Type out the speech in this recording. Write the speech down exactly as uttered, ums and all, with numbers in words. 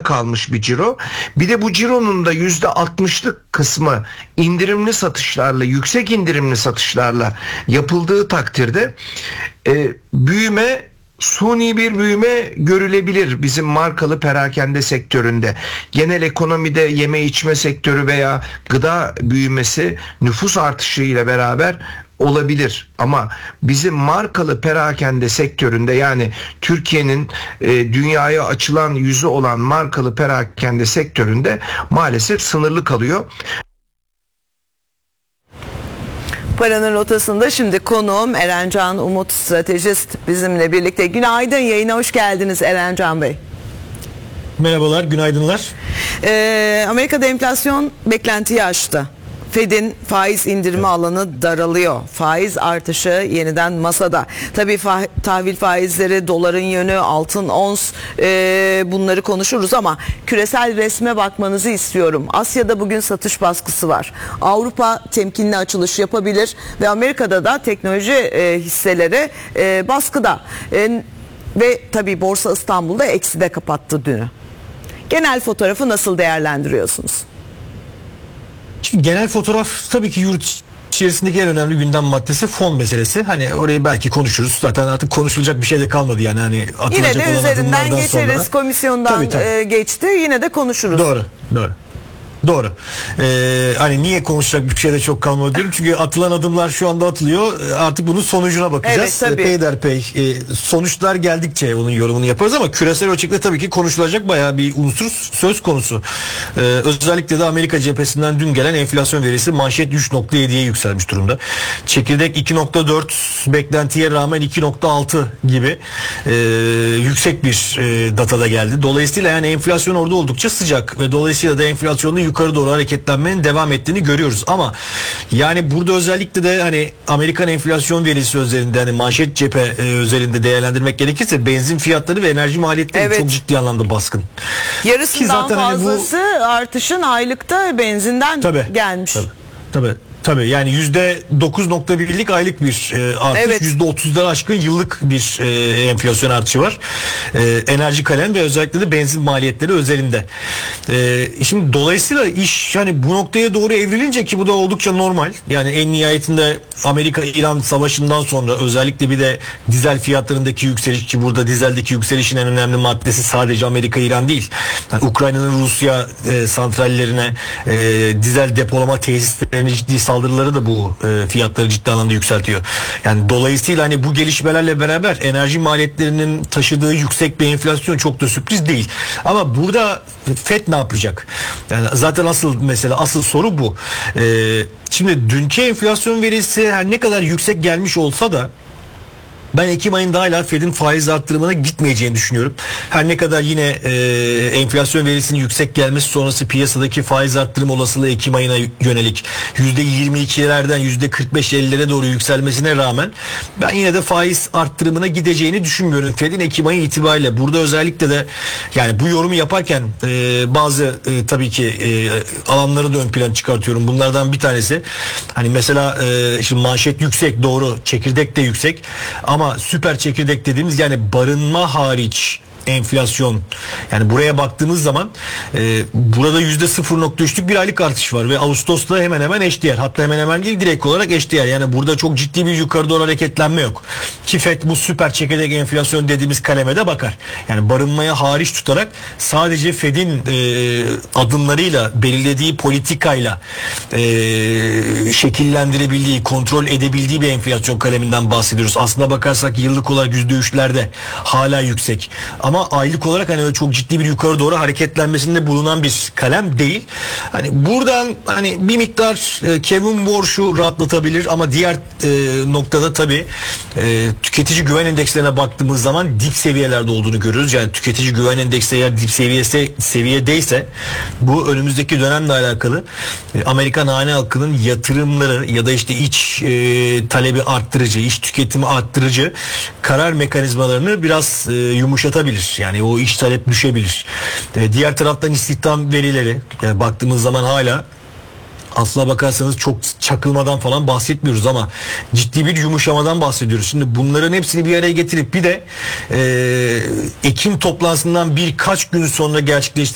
kalmış bir ciro. Bir de bu cironun da yüzde altmışlık kısmı indirimli satışlarla, yüksek indirimli satışlarla yapıldığı takdirde e, büyüme, suni bir büyüme görülebilir bizim markalı perakende sektöründe. Genel ekonomide yeme içme sektörü veya gıda büyümesi nüfus artışıyla beraber olabilir. Ama bizim markalı perakende sektöründe, yani Türkiye'nin e, dünyaya açılan yüzü olan markalı perakende sektöründe maalesef sınırlı kalıyor. Paranın Rotası'nda şimdi konuğum Erencan Umut, stratejist, bizimle birlikte. Günaydın, yayına hoş geldiniz Erencan Bey. Merhabalar, günaydınlar. Ee, Amerika'da enflasyon beklentiyi aştı. Fed'in faiz indirimi evet. alanı daralıyor. Faiz artışı yeniden masada. Tabii fa- tahvil faizleri, doların yönü, altın ons, e, bunları konuşuruz ama küresel resme bakmanızı istiyorum. Asya'da bugün satış baskısı var. Avrupa temkinli açılış yapabilir ve Amerika'da da teknoloji e, hisseleri e, baskıda. E, ve tabii Borsa İstanbul'da ekside kapattı dünü. Genel fotoğrafı nasıl değerlendiriyorsunuz? Şimdi genel fotoğraf tabii ki yurt içerisindeki en önemli gündem maddesi fon meselesi. Hani orayı belki konuşuruz. Zaten artık konuşulacak bir şey de kalmadı yani. Hani yine de üzerinden geçeriz. Sonra. Komisyondan tabii, tabii. E, geçti. Yine de konuşuruz. Doğru, doğru. Doğru. Ee, hani niye konuşacak bir şey de çok kalmadı diyorum. Çünkü atılan adımlar şu anda atılıyor. Artık bunun sonucuna bakacağız. Evet, peyderpey e, sonuçlar geldikçe onun yorumunu yaparız ama küresel ölçekte tabii ki konuşulacak bayağı bir unsur söz konusu. Ee, özellikle de Amerika cephesinden dün gelen enflasyon verisi manşet üç nokta yediye yükselmiş durumda. Çekirdek iki nokta dört, beklentiye rağmen iki nokta altı gibi e, yüksek bir e, datada geldi. Dolayısıyla yani enflasyon orada oldukça sıcak ve dolayısıyla da enflasyonun yukarı doğru hareketlenmenin devam ettiğini görüyoruz. Ama yani burada özellikle de hani Amerikan enflasyon verisi üzerinde, hani manşet cephe e, üzerinde değerlendirmek gerekirse benzin fiyatları ve enerji maliyetleri evet. çok ciddi anlamda baskın. Yarısından fazlası hani bu... artışın aylıkta benzinden tabii, gelmiş. Tabii. Tabii. Tabii yani yüzde dokuz nokta birlik aylık bir e, artış, evet. yüzde otuzları aşkın yıllık bir e, enflasyon artışı var. E, enerji kalem ve özellikle de benzin maliyetleri özelinde. E, şimdi dolayısıyla iş yani bu noktaya doğru evrilince, ki bu da oldukça normal. Yani en nihayetinde Amerika-İran savaşından sonra özellikle bir de dizel fiyatlarındaki yükseliş, ki burada dizeldeki yükselişin en önemli maddesi sadece Amerika-İran değil. Yani Ukrayna'nın Rusya e, santrallerine, e, dizel depolama tesislerine ciddi saldırıları da bu e, fiyatları ciddi anlamda yükseltiyor. Yani dolayısıyla hani bu gelişmelerle beraber enerji maliyetlerinin taşıdığı yüksek bir enflasyon çok da sürpriz değil. Ama burada Fed ne yapacak? Yani zaten asıl mesela asıl soru bu. E, şimdi dünkü enflasyon verisi her ne kadar yüksek gelmiş olsa da ben Ekim ayında hala Fed'in faiz arttırımına gitmeyeceğini düşünüyorum. Her ne kadar yine e, enflasyon verisinin yüksek gelmesi sonrası piyasadaki faiz arttırım olasılığı Ekim ayına yönelik yüzde yirmi ikilerden yüzde kırk beş ellilere doğru yükselmesine rağmen ben yine de faiz arttırımına gideceğini düşünmüyorum Fed'in Ekim ayı itibariyle. Burada özellikle de yani bu yorumu yaparken e, bazı e, tabii ki e, alanları da ön plan çıkartıyorum. Bunlardan bir tanesi hani mesela e, şimdi manşet yüksek, doğru, çekirdek de yüksek ama süper çekirdek dediğimiz yani barınma hariç enflasyon, yani buraya baktığımız zaman e, burada yüzde sıfır nokta üçlük bir aylık artış var ve Ağustos'ta hemen hemen eşdeğer, hatta hemen hemen değil direkt olarak eşdeğer. Yani burada çok ciddi bir yukarı doğru hareketlenme yok ki Fed bu süper çekirdek enflasyon dediğimiz kaleme de bakar. Yani barınmaya hariç tutarak sadece Fed'in e, adımlarıyla, belirlediği politikayla e, şekillendirebildiği, kontrol edebildiği bir enflasyon kaleminden bahsediyoruz. Aslına bakarsak yıllık olarak yüzde üçlerde hala yüksek ama Ama aylık olarak hani öyle çok ciddi bir yukarı doğru hareketlenmesinde bulunan bir kalem değil. Hani buradan hani bir miktar e, Kevin Warsh'u rahatlatabilir ama diğer e, noktada tabii e, tüketici güven endekslerine baktığımız zaman dip seviyelerde olduğunu görüyoruz. Yani tüketici güven endeksi eğer dip seviyesi seviyedeyse bu önümüzdeki dönemle alakalı e, Amerikan hane halkının yatırımları ya da işte iç e, talebi arttırıcı, iç tüketimi arttırıcı karar mekanizmalarını biraz e, yumuşatabilir. Yani o iş talep düşebilir. E, diğer taraftan istihdam verileri yani baktığımız zaman hala aslına bakarsanız çok çakılmadan falan bahsetmiyoruz ama ciddi bir yumuşamadan bahsediyoruz. Şimdi bunların hepsini bir araya getirip bir de e, Ekim toplantısından birkaç gün sonra gerçekleştirecek